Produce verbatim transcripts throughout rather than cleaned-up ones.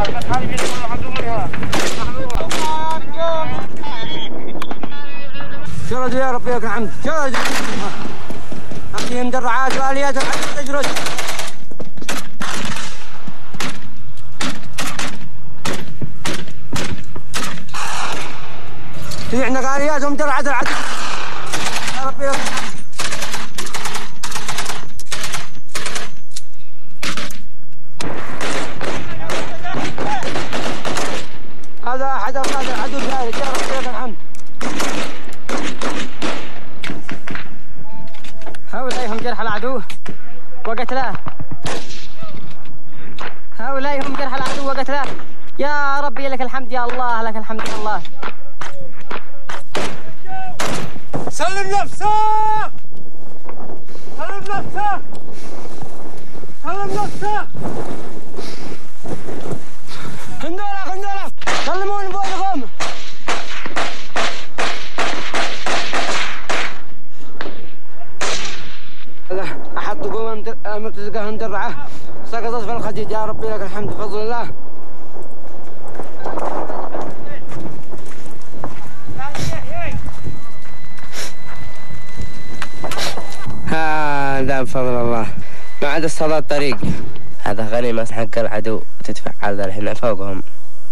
شرد يا ربي لك الحمد. شرد هذه مدرعات واليات العدو تجرد. في عندنا آليات ومدرعات العدو يا ربي لك الحمد. هذا أحد أفراد العدو الثالث يا ربي لك الحمد. هؤلاء هم جرح العدو وقتلاه. هؤلاء هم جرح العدو وقتلاه. يا ربي لك الحمد يا الله، لك الحمد يا الله. سلم نفسك سلم نفسك سلم نفسك. هندولك هندولك سلموني بوينكم. أحد قوم مرتزقة مدرعة سقطت في الخديج يا ربي لك الحمد بفضل الله. هذا بفضل الله ما عاد الصلاة الطريق. هذا غنيمة حق العدو تدفع على الحين فوقهم.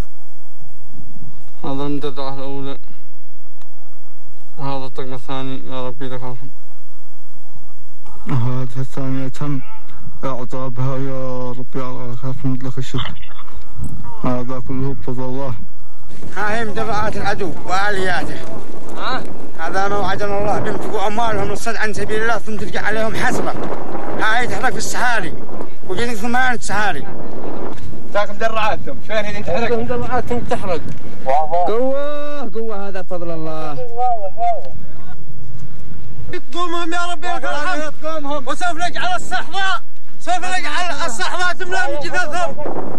هذا المدرعة الأولى وهذا الطقم الثاني يا ربي لك الحمد. هذه الثانية تم إعطابها يا ربي على الحمد لك الشكر. هذا كله بفضل الله. ها هي مدرعات العدو وآلياته. ها هذا ما وعدنا الله بينفقوا أموالهم للصد عن سبيل الله ثم تلقى عليهم حسرة. ها هي تحرق في السهاري وجدك ثمان سهاري. ذاك مدرعاتهم شلون هي تحرق؟ مدرعاتهم تحرق. قوة قوة هذا بفضل الله. قومهم يا ربي لك الحمد. وسوف نجعل الصحراء سوف نجعل الصحراء تملأ من جثثهم.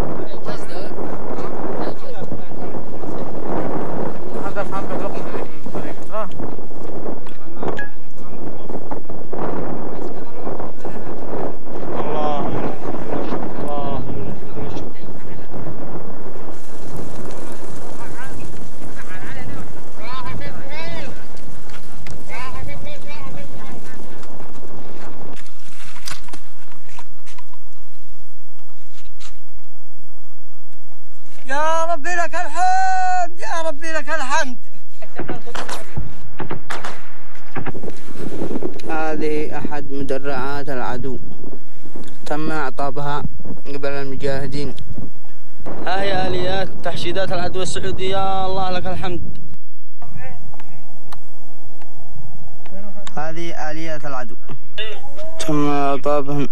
هذا فهم بالوقت طريقة. يا ربي لك الحمد يا ربي لك الحمد. هذه أحد مدرعات العدو تم إعطابها قبل المجاهدين. ها هي آليات تحشيدات العدو السعودي يا الله لك الحمد. هذه آليات العدو تم إعطابهم.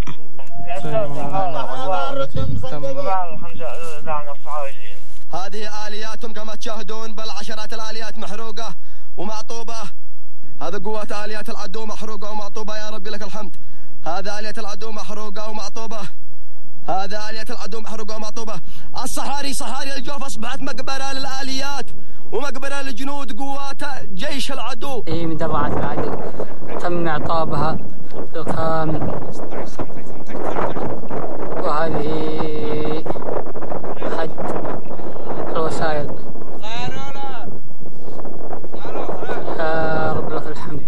هذه آلياتهم كما تشاهدون بل عشرات الآليات محروقة ومعطوبة. هذا قوات آليات العدو محروقة ومعطوبة يا ربي لك الحمد. هذا آليات العدو محروقة ومعطوبة. هذا آليات العدو محروقة ومعطوبة. الصحاري صحاري الجوف أصبحت مقبرة للآليات ومقبرة لجنود قوات جيش العدو. هي مدرعات العدو تم إعطابها بالكامل. وهذه أحد الوسائل. يا رب لك الحمد.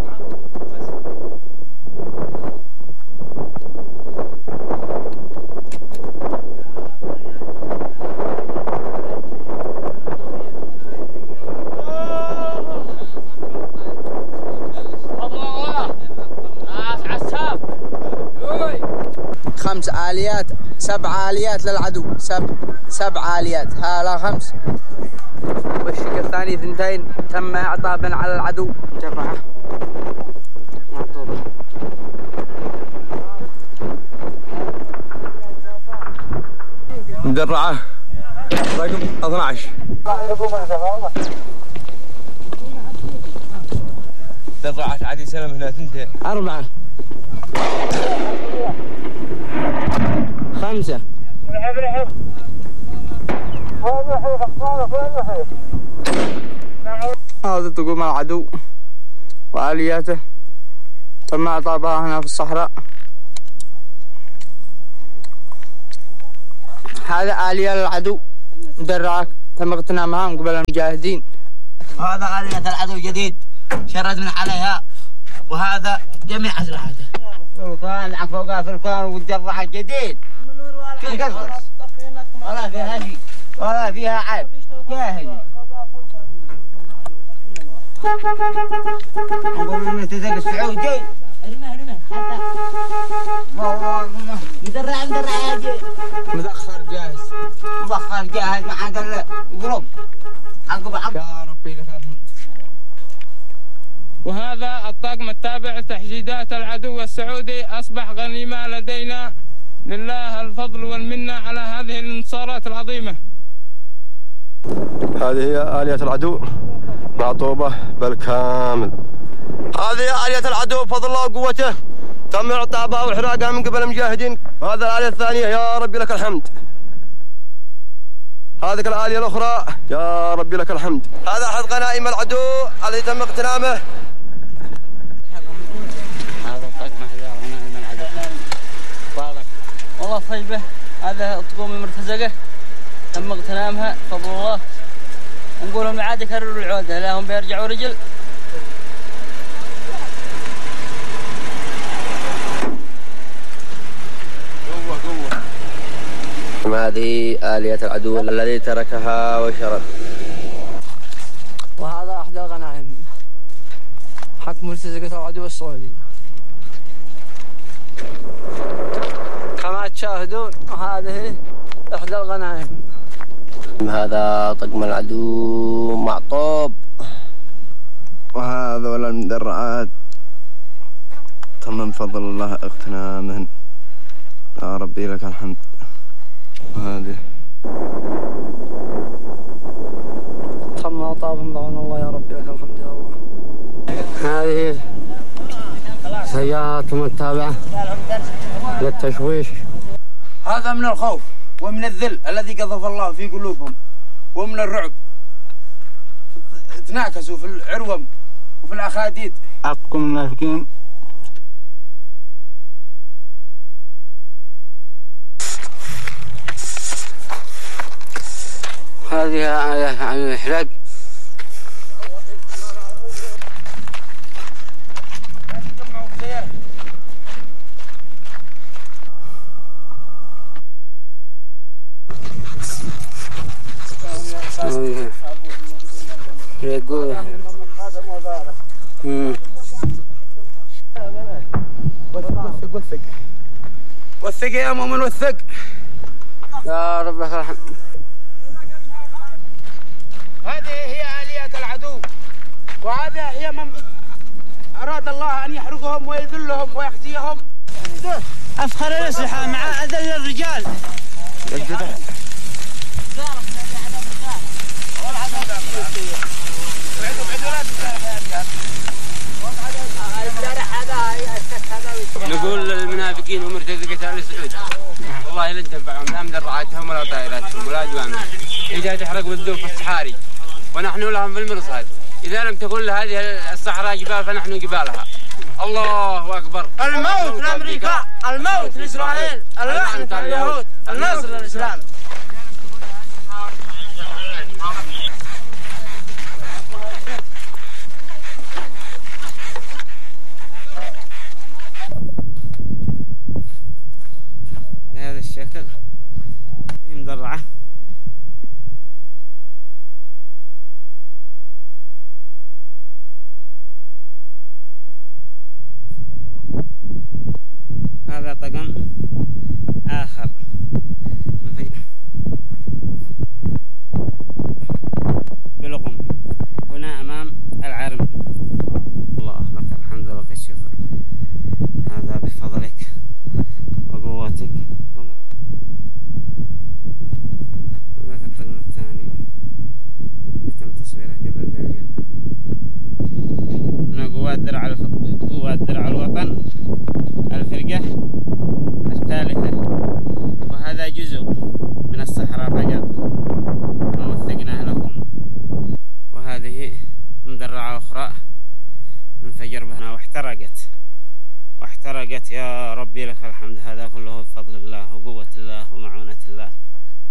خمس آليات سبع آليات للعدو. سبع سبع آليات. هذا خمس والشق الثاني ثنتين تم إعطابا على العدو. مدرعة معطوبة. مدرعة رقم اثنا عشر. مدرعات عادي سلم هنا ثنتين. أربعة خمسة هذا تقوم العدو وآلياته تم إعطابها هنا في الصحراء. هذا آلية للعدو مدرعة تم اغتنامها من قبل المجاهدين. وهذا آلية العدو جديد شرد من عليها، وهذا جميع أسلحته. كان فوقها فرقان والدرعة جديد في قصص ولا فيها شيء ولا فيها عيب جاهزة. نقول إنه تزق السعودي رمه رمه حتى مدرع مدرع يجي مذخر جاهز مذخر جاهز مع هذا القلوب عقب عقب. يا ربي لك الحمد. وهذا الطاقم التابع لتحديدات العدو السعودي أصبح غنيمة لدينا، لله الفضل والمنة على هذه الانتصارات العظيمة. هذه هي آلية العدو معطوبة بالكامل. هذه آلية العدو بفضل الله وقوته تم إعطابها وإحراقها من قبل المجاهدين. وهذه الآلية الثانية يا ربي لك الحمد. هذه الآلية الأخرى يا ربي لك الحمد. هذا أحد غنائم العدو الذي تم اغتنامه. هذا طقم غنائم العدو واضح والله طيبة. هذا طقوم المرتزقة تم اغتنامها بفضل الله. نقول لهم عاد يكرروا العودة لا هم بيرجعوا رجل. هذه آلية العدو الذي تركها وشرد. وهذا أحد الغنائم حق مرتزقة العدو السعودي كما تشاهدون. وهذه إحدى الغنائم. هذا طقم العدو معطوب. وهذول المدرعات تم من فضل الله اغتنامهن يا ربي لك الحمد. وهذه تم أعطابهم بعون الله يا ربي لك الحمد يا الله. هذه سياراتهم التابعة للتشويش. هذا من الخوف ومن الذل الذي قذف الله في قلوبهم ومن الرعب. تناكسوا في العروم وفي الأخاديد. حقكم المنافقين. هذه آية عن الإحراق. يقول وثق وثق وثق يا مؤمن وثق يا رب لك الحمد. هذه هي آلية العدو، وهذا هي من أراد الله أن يحرقهم ويذلهم ويخزيهم. أفخر الأسلحة مع أذل الرجال. نقول للمنافقين ومرتزقة آل سعود والله لن تنفعهم لا مدرعاتهم ولا طائراتهم ولا أدوانهم. إذا تحرق بالذوب في الصحاري ونحن لهم في المرصاد. إذا لم تكن هذه الصحراء جبال فنحن جبالها. الله أكبر. الموت لأمريكا، الموت لإسرائيل، اللعنة على اليهود، النصر للإسلام. بهذا الشكل هي مدرعة. هذا طقم آخر بلغم هنا أمام العرم. الله لك الحمد ولك الشكر. هذا بفضلك وقوتك. هذا الطقم الثاني يتم تصويره قبل قليل. هنا قوات درع قوات درع الوطن الفرقة الثالثة. وهذا جزء من الصحراء فقط ما وثقناه لكم. وهذه مدرعة أخرى انفجر بهنا واحترقت واحترقت. يا ربي لك الحمد. هذا كله بفضل الله وقوة الله ومعونة الله.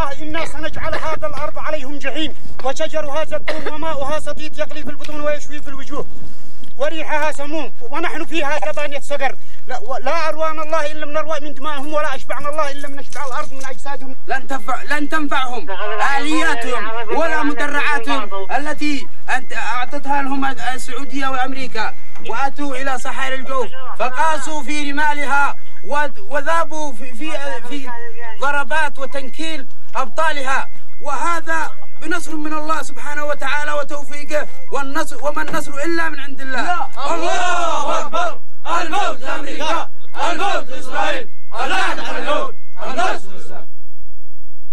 الله إنا سنجعل هذا الأرض عليهم جحيم وشجرها زقوم وماؤها صديد يغلي في البطون ويشوي في الوجوه وريحها سموم ونحن فيها ثبانية سقر لا, لا أروان الله إلا من نروى من دمائهم ولا أشبعنا الله إلا من أشبع الأرض من أجسادهم. لن تنفع لن تنفعهم آلياتهم ولا مدرعاتهم التي أعطتها لهم السعودية وأمريكا، وأتوا إلى صحاري الجوف فقاسوا في رمالها وذابوا في في في ضربات وتنكيل أبطالها، وهذا بنصر من الله سبحانه وتعالى وتوفيقه، والنصر وما النصر إلا من عند الله. الله أكبر. الموت لأمريكا، الموت لإسرائيل، العهد على اليهود، النصر للإسلام.